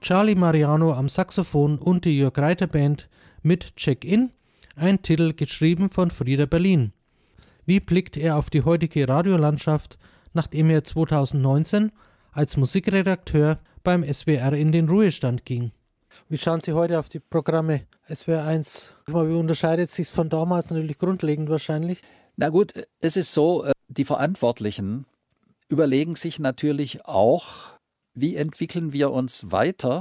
Charlie Mariano am Saxophon und die Jörg Reiter Band mit Check-In, ein Titel geschrieben von Frieder Berlin. Wie blickt er auf die heutige Radiolandschaft, nachdem er 2019 als Musikredakteur beim SWR in den Ruhestand ging? Wie schauen Sie heute auf die Programme SWR 1? Wie unterscheidet es sich von damals? Natürlich grundlegend wahrscheinlich. Na gut, es ist so, die Verantwortlichen überlegen sich natürlich auch, wie entwickeln wir uns weiter